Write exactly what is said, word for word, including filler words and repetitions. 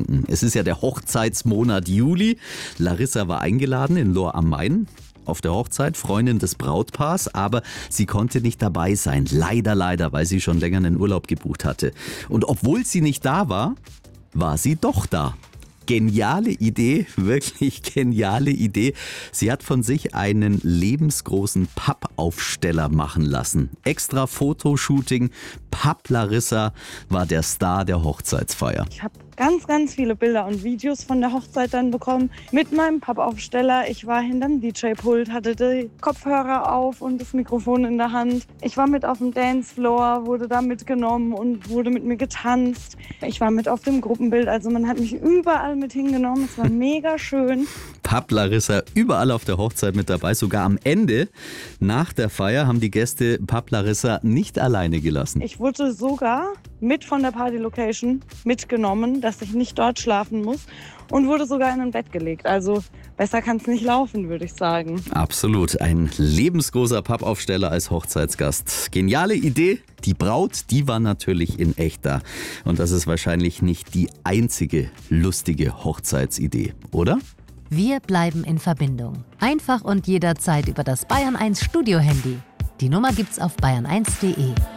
getrunken. Es ist ja der Hochzeitsmonat Juli. Larissa war eingeladen in Lohr am Main auf der Hochzeit, Freundin des Brautpaars, aber sie konnte nicht dabei sein. Leider, leider, weil sie schon länger einen Urlaub gebucht hatte. Und obwohl sie nicht da war, war sie doch da. Geniale Idee, wirklich geniale Idee. Sie hat von sich einen lebensgroßen Pappaufsteller machen lassen. Extra Fotoshooting. Papp Larissa war der Star der Hochzeitsfeier. Ich habe ganz, ganz viele Bilder und Videos von der Hochzeit dann bekommen mit meinem Pappaufsteller. Ich war hinterm D J-Pult, hatte die Kopfhörer auf und das Mikrofon in der Hand. Ich war mit auf dem Dancefloor, wurde da mitgenommen und wurde mit mir getanzt. Ich war mit auf dem Gruppenbild, also man hat mich überall mit hingenommen. Es war mega schön. Papp Larissa überall auf der Hochzeit mit dabei. Sogar am Ende, nach der Feier, haben die Gäste Papp Larissa nicht alleine gelassen. Ich wurde sogar mit von der Party-Location mitgenommen, dass ich nicht dort schlafen muss und wurde sogar in ein Bett gelegt. Also besser kann es nicht laufen, würde ich sagen. Absolut. Ein lebensgroßer Pappaufsteller als Hochzeitsgast. Geniale Idee. Die Braut, die war natürlich in echt da. Und das ist wahrscheinlich nicht die einzige lustige Hochzeitsidee, oder? Wir bleiben in Verbindung. Einfach und jederzeit über das Bayern eins Studio-Handy. Die Nummer gibt's auf bayern eins punkt de.